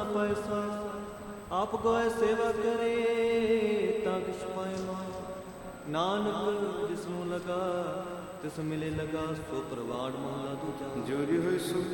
पैसा, आप गोए सेवा करे ता किछ पाए ना। नानक जिसनों लगा तिस मिले लगा, सो प्रवाण महला दूजा। जोरी होई सो